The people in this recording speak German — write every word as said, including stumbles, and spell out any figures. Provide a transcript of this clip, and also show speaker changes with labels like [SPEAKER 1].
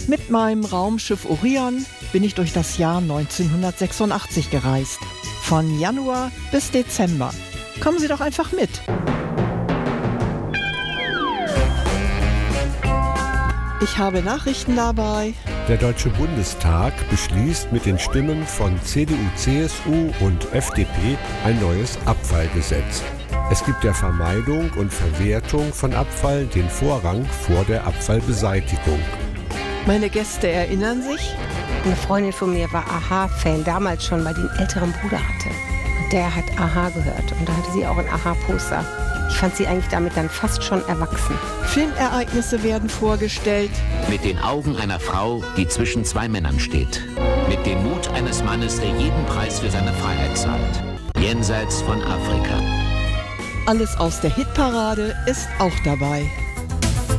[SPEAKER 1] Mit meinem Raumschiff Orion bin ich durch das Jahr neunzehnhundertsechsundachtzig gereist. Von Januar bis Dezember. Kommen Sie doch einfach mit. Ich habe Nachrichten dabei.
[SPEAKER 2] Der Deutsche Bundestag beschließt mit den Stimmen von C D U, C S U und F D P ein neues Abfallgesetz. Es gibt der Vermeidung und Verwertung von Abfall den Vorrang vor der Abfallbeseitigung.
[SPEAKER 1] Meine Gäste erinnern sich?
[SPEAKER 3] Eine Freundin von mir war A-ha-Fan, damals schon, weil die einen älteren Bruder hatte. Und der hat A-ha gehört und da hatte sie auch ein A-ha-Poster. Ich fand sie eigentlich damit dann fast schon erwachsen.
[SPEAKER 1] Filmereignisse werden vorgestellt.
[SPEAKER 4] Mit den Augen einer Frau, die zwischen zwei Männern steht. Mit dem Mut eines Mannes, der jeden Preis für seine Freiheit zahlt. Jenseits von Afrika.
[SPEAKER 1] Alles aus der Hitparade ist auch dabei.